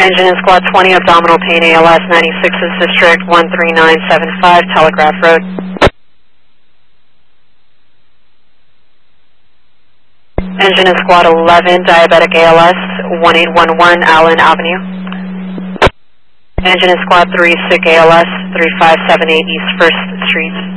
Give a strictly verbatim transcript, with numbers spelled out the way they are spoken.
Engine in Squad twenty, abdominal pain, A L S, ninety-six is District one three nine seven five, Telegraph Road. Engine in Squad eleven, diabetic A L S, one eight one one, Allen Avenue. Engine in Squad three, sick A L S, three five seven eight East first Street.